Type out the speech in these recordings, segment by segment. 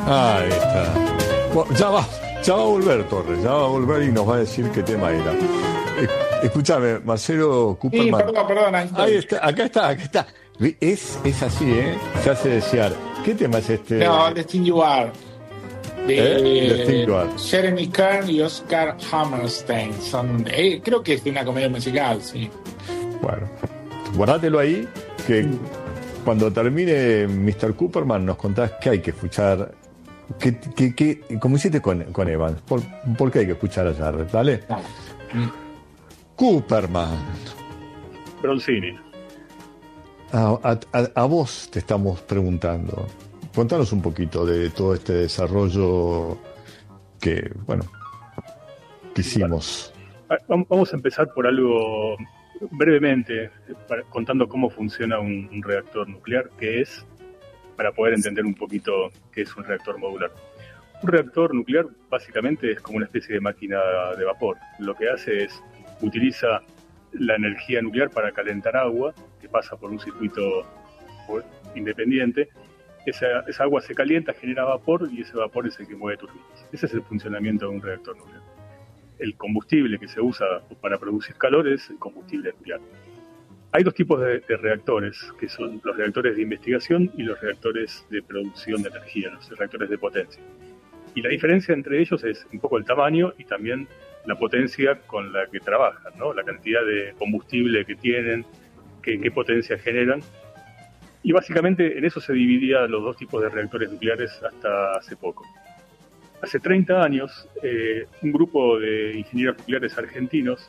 Ahí está. Bueno, ya va a volver Torres, ya va a volver y nos va a decir qué tema era. Escúchame, Marcelo Sí, Cooperman. perdón, ahí Ahí estoy. está, acá está. Es así, ¿eh? Se hace desear. ¿Qué tema es No, este? The Thing You Are, The Thing de You Are. Jeremy Kern y Oscar Hammerstein. Creo que es de una comedia musical, sí. Bueno, guardátelo ahí, que cuando termine Mr. Cooperman nos contás qué hay que escuchar. Como hiciste con Evans, ¿por qué hay que escuchar a Jarrett? ¿Vale? Dale. Mm. Cooperman. Bronzini. A vos te estamos preguntando. Contanos un poquito de todo este desarrollo que, bueno, que hicimos. Vamos a empezar por algo brevemente, contando cómo funciona un reactor nuclear, que es, para poder entender un poquito qué es un reactor modular. Un reactor nuclear básicamente es como una especie de máquina de vapor. Lo que hace es, utiliza la energía nuclear para calentar agua, que pasa por un circuito independiente. Esa agua se calienta, genera vapor, y ese vapor es el que mueve turbinas. Ese es el funcionamiento de un reactor nuclear. El combustible que se usa para producir calor es el combustible nuclear. Hay dos tipos de reactores, que son los reactores de investigación y los reactores de producción de energía, los reactores de potencia. Y la diferencia entre ellos es un poco el tamaño y también la potencia con la que trabajan, ¿no? La cantidad de combustible que tienen, qué potencia generan. Y básicamente en eso se dividían los dos tipos de reactores nucleares hasta hace poco. Hace 30 años, un grupo de ingenieros nucleares argentinos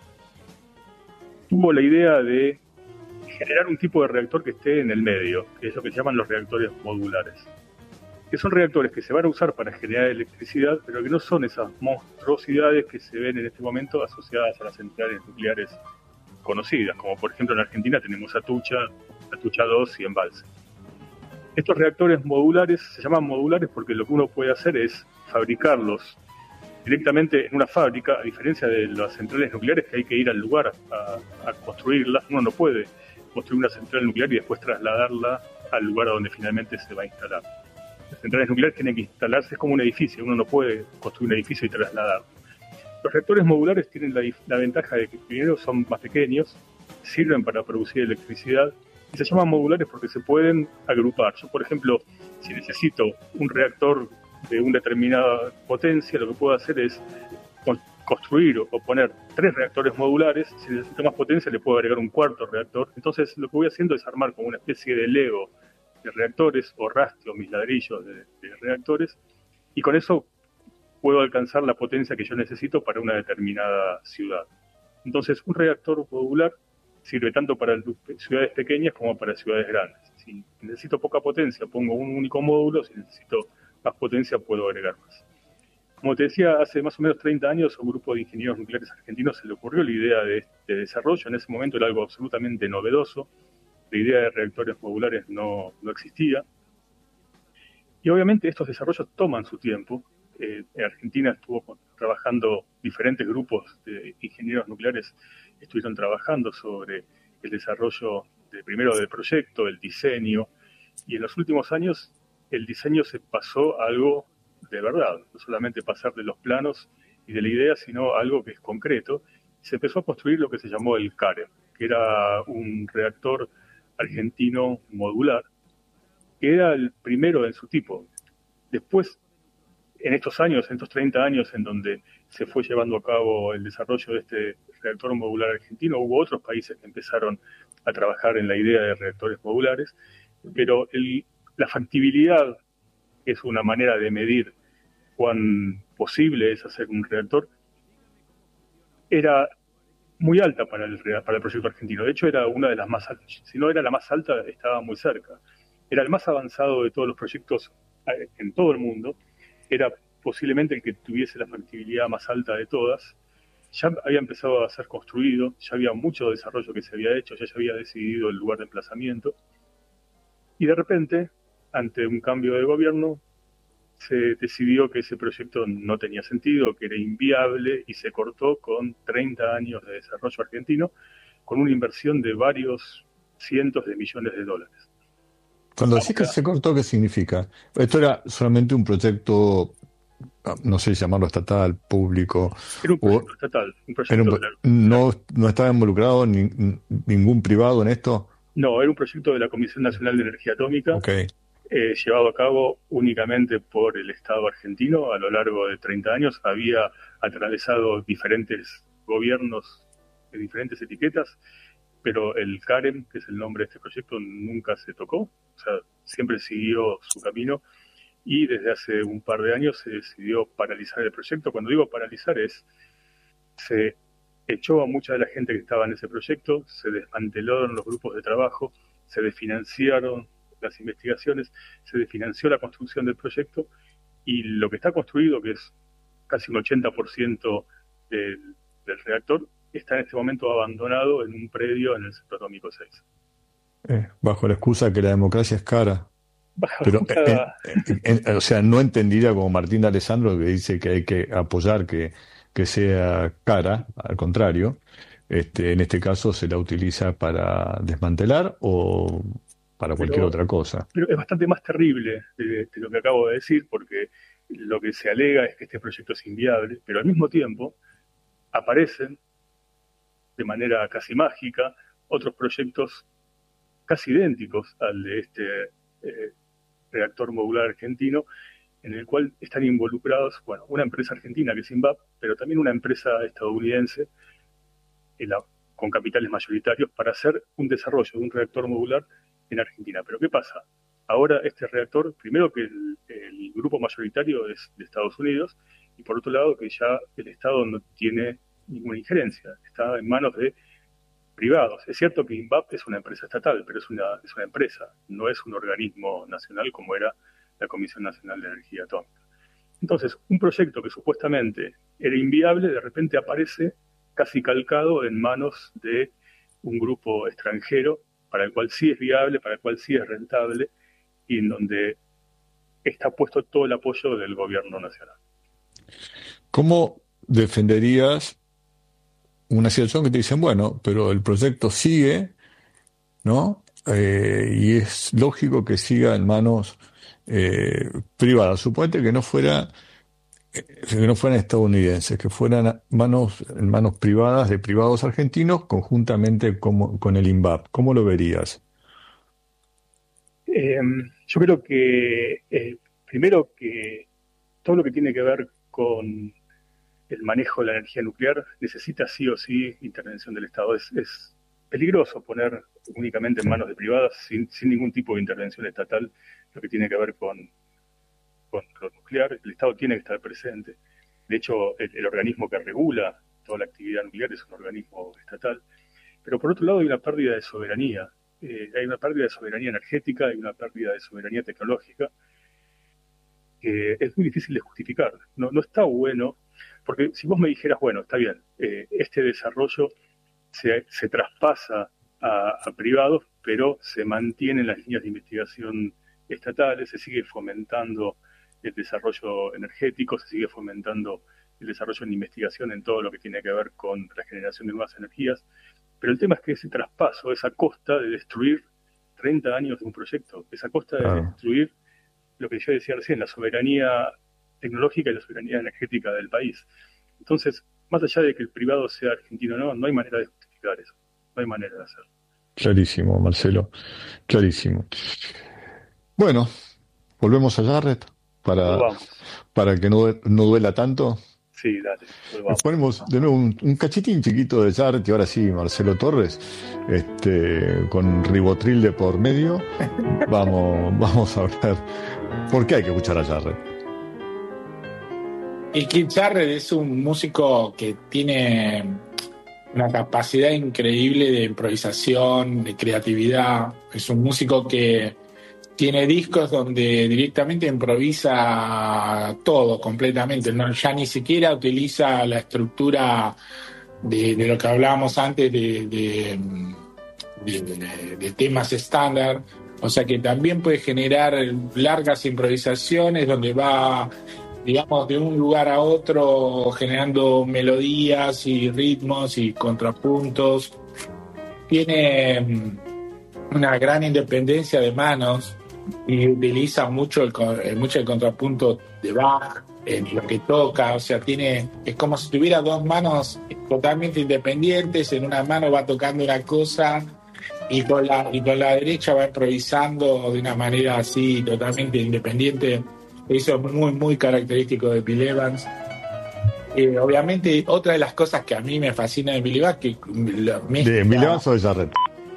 tuvo la idea de generar un tipo de reactor que esté en el medio, que es lo que se llaman los reactores modulares, que son reactores que se van a usar para generar electricidad, pero que no son esas monstruosidades que se ven en este momento asociadas a las centrales nucleares conocidas, como por ejemplo en Argentina tenemos Atucha 2 y Embalse. Estos reactores modulares se llaman modulares porque lo que uno puede hacer es fabricarlos directamente en una fábrica, a diferencia de las centrales nucleares que hay que ir al lugar a construirlas. Uno no puede construir una central nuclear y después trasladarla al lugar donde finalmente se va a instalar. Las centrales nucleares tienen que instalarse, es como un edificio, uno no puede construir un edificio y trasladarlo. Los reactores modulares tienen la ventaja de que primero son más pequeños, sirven para producir electricidad y se llaman modulares porque se pueden agrupar. Yo, por ejemplo, si necesito un reactor de una determinada potencia, lo que puedo hacer es construir o poner 3 reactores modulares. Si necesito más potencia, le puedo agregar un cuarto reactor. Entonces, lo que voy haciendo es armar como una especie de Lego de reactores, o rastro mis ladrillos de reactores, y con eso puedo alcanzar la potencia que yo necesito para una determinada ciudad. Entonces, un reactor modular sirve tanto para ciudades pequeñas como para ciudades grandes. Si necesito poca potencia, pongo un único módulo. Si necesito más potencia, puedo agregar más. Como te decía, hace más o menos 30 años a un grupo de ingenieros nucleares argentinos se le ocurrió la idea de desarrollo. En ese momento era algo absolutamente novedoso. La idea de reactores modulares no existía. Y obviamente estos desarrollos toman su tiempo. En Argentina estuvo trabajando diferentes grupos de ingenieros nucleares, estuvieron trabajando sobre el desarrollo primero del proyecto, el diseño, y en los últimos años el diseño se pasó a algo de verdad, no solamente pasar de los planos y de la idea, sino a algo que es concreto. Se empezó a construir lo que se llamó el CAREM, que era un reactor argentino modular, que era el primero en su tipo. Después, en estos años, en estos 30 años en donde se fue llevando a cabo el desarrollo de este reactor modular argentino, hubo otros países que empezaron a trabajar en la idea de reactores modulares, pero la factibilidad, que es una manera de medir cuán posible es hacer un reactor, era muy alta para el proyecto argentino. De hecho, era una de las más altas. Si no era la más alta, estaba muy cerca. Era el más avanzado de todos los proyectos en todo el mundo. Era posiblemente el que tuviese la factibilidad más alta de todas. Ya había empezado a ser construido, ya había mucho desarrollo que se había hecho, ya se había decidido el lugar de emplazamiento. Y de repente, ante un cambio de gobierno, se decidió que ese proyecto no tenía sentido, que era inviable, y se cortó con 30 años de desarrollo argentino, con una inversión de varios cientos de millones de dólares. Cuando decís que se cortó, ¿qué significa? Esto era solamente un proyecto, no sé llamarlo estatal, público, Era un o proyecto estatal, un era proyecto de no estaba involucrado ningún privado en esto. no, era un proyecto de la Comisión Nacional de Energía Atómica, Ok. llevado a cabo únicamente por el Estado argentino a lo largo de 30 años. Había atravesado diferentes gobiernos de diferentes etiquetas, pero el CAREM, que es el nombre de este proyecto, nunca se tocó, o sea, siempre siguió su camino y desde hace un par de años se decidió paralizar el proyecto. Cuando digo paralizar se echó a mucha de la gente que estaba en ese proyecto, se desmantelaron los grupos de trabajo, se desfinanciaron las investigaciones, se desfinanció la construcción del proyecto y lo que está construido, que es casi un 80% del reactor, está en este momento abandonado en un predio en el Centro Atómico 6. Bajo la excusa que la democracia es cara. Bajo Pero, excusa, o sea, no entendida como Martín de Alessandro, que dice que hay que apoyar que sea cara, al contrario, en este caso se la utiliza para desmantelar o para cualquier pero, otra cosa. pero es bastante más terrible de lo que acabo de decir, porque lo que se alega es que este proyecto es inviable, pero al mismo tiempo aparecen de manera casi mágica otros proyectos casi idénticos al de este reactor modular argentino, en el cual están involucrados, bueno, una empresa argentina que es INVAP, pero también una empresa estadounidense con capitales mayoritarios para hacer un desarrollo de un reactor modular en Argentina. Pero ¿qué pasa? Ahora este reactor, primero que el grupo mayoritario es de Estados Unidos, y por otro lado que ya el Estado no tiene ninguna injerencia, está en manos de privados. Es cierto que INVAP es una empresa estatal, pero es una empresa, no es un organismo nacional como era la Comisión Nacional de Energía Atómica. Entonces, un proyecto que supuestamente era inviable, de repente aparece casi calcado en manos de un grupo extranjero, para el cual sí es viable, para el cual sí es rentable, y en donde está puesto todo el apoyo del gobierno nacional. ¿Cómo defenderías una situación que te dicen, bueno, pero el proyecto sigue, ¿no? Y es lógico que siga en manos privadas. Suponete que no fueran estadounidenses, que fueran en manos privadas de privados argentinos conjuntamente con el INVAP. ¿Cómo lo verías? Yo creo que, primero que todo lo que tiene que ver con el manejo de la energía nuclear necesita sí o sí intervención del Estado. Es peligroso poner únicamente en manos de privadas sin ningún tipo de intervención estatal lo que tiene que ver con lo nuclear. El Estado tiene que estar presente. De hecho, el organismo que regula toda la actividad nuclear es un organismo estatal. Pero por otro lado hay una pérdida de soberanía. Hay una pérdida de soberanía energética, hay una pérdida de soberanía tecnológica que es muy difícil de justificar. No está bueno, porque si vos me dijeras, bueno, está bien, este desarrollo se traspasa a privados, pero se mantienen las líneas de investigación estatales, se sigue fomentando el desarrollo energético, se sigue fomentando el desarrollo en investigación en todo lo que tiene que ver con la generación de nuevas energías, pero el tema es que ese traspaso es a costa de destruir 30 años de un proyecto, es a costa de destruir lo que yo decía recién, la soberanía tecnológica y la soberanía energética del país. Entonces, más allá de que el privado sea argentino o no, no hay manera de justificar eso, no hay manera de hacerlo. Clarísimo, Marcelo, clarísimo. Bueno, volvemos a Jarret para que no duela tanto. Sí, dale. Nos ponemos de nuevo un cachitín chiquito de Jarret y ahora sí, Marcelo Torres, con ribotril de por medio. Vamos a hablar por qué hay que escuchar a Jarret. Y Keith Jarrett es un músico que tiene una capacidad increíble de improvisación, de creatividad. Es un músico que tiene discos donde directamente improvisa todo completamente, ¿no? Ya ni siquiera utiliza la estructura de lo que hablábamos antes de temas estándar, o sea que también puede generar largas improvisaciones donde va, digamos, de un lugar a otro generando melodías y ritmos y contrapuntos. Tiene una gran independencia de manos. y utiliza mucho el contrapunto de Bach en lo que toca, o sea, es como si tuviera dos manos totalmente independientes. En una mano va tocando una cosa y con la derecha va improvisando de una manera así totalmente independiente. Eso es muy, muy característico de Bill Evans. Obviamente, otra de las cosas que a mí me fascina de Bill Evans, que ¿De Bill Evans o de Jarrett?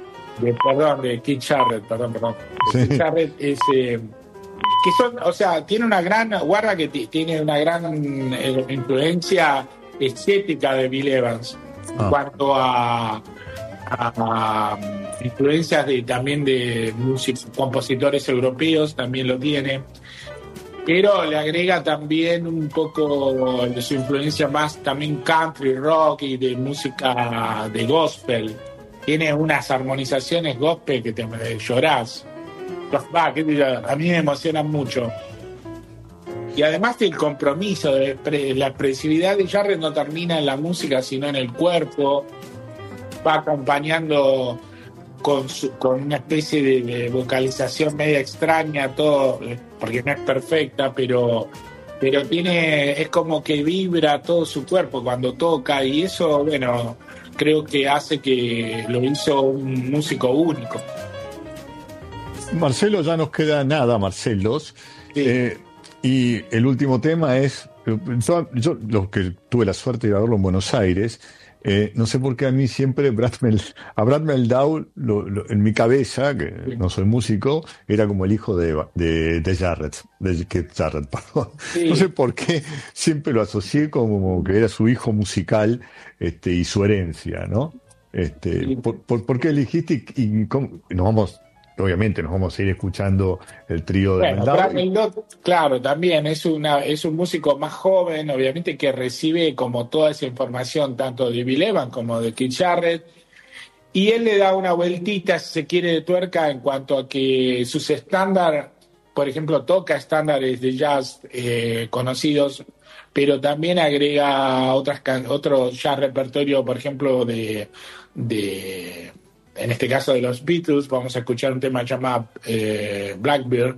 De Keith Jarrett, perdón. Sí. Keith Jarrett es... que son, o sea, tiene una gran... Guarda que tiene una gran influencia estética de Bill Evans. En cuanto a influencias también de músicos, compositores europeos, también lo tiene. Pero le agrega también un poco de su influencia más también country, rock y de música de gospel. Tiene unas armonizaciones gospel que te llorás. A mí me emocionan mucho. Y además el compromiso, la expresividad de Jarrett no termina en la música, sino en el cuerpo. Va acompañando con una especie de vocalización media extraña, todo, porque no es perfecta, pero es como que vibra todo su cuerpo cuando toca, y eso, bueno, creo que hace que lo hizo un músico único. Marcelo, ya nos queda nada, Marcelos. Sí. Y el último tema es, yo lo que tuve la suerte de verlo en Buenos Aires, no sé por qué a mí siempre a Brad Mehldau en mi cabeza, que no soy músico, era como el hijo de Jarrett, de Keith Jarrett, perdón. Sí. No sé por qué siempre lo asocié como que era su hijo musical, y su herencia, ¿no? Sí. ¿Por qué elegiste y cómo? Obviamente nos vamos a ir escuchando el trío de Mehldau. Claro, también es un músico más joven, obviamente, que recibe como toda esa información tanto de Bill Evans como de Keith Jarrett, y él le da una vueltita, si se quiere, de tuerca en cuanto a que sus estándares, por ejemplo, toca estándares de jazz conocidos, pero también agrega otro jazz repertorio, por ejemplo, en este caso de los Beatles. Vamos a escuchar un tema llamado Blackbird,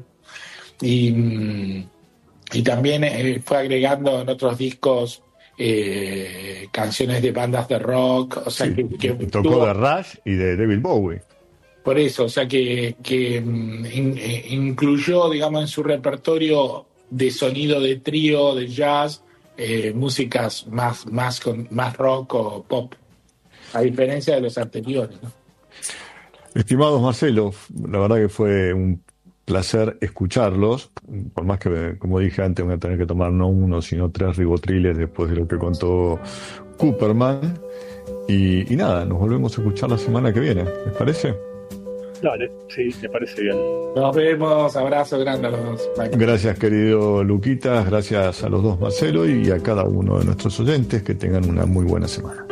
y también fue agregando en otros discos canciones de bandas de rock, o sea, sí, que tocó de Rush y de David Bowie. Por eso, o sea, que incluyó, digamos, en su repertorio de sonido de trío, de jazz, músicas más rock o pop, a diferencia de los anteriores, ¿no? Estimados Marcelo, la verdad que fue un placer escucharlos, por más que, como dije antes, voy a tener que tomar no uno, sino 3 ribotriles después de lo que contó Cooperman. Y nada, nos volvemos a escuchar la semana que viene, ¿les parece? Dale, sí, me parece bien. Nos vemos, abrazo grande a los dos. Bye. Gracias, querido Luquitas, gracias a los dos, Marcelo, y a cada uno de nuestros oyentes, que tengan una muy buena semana.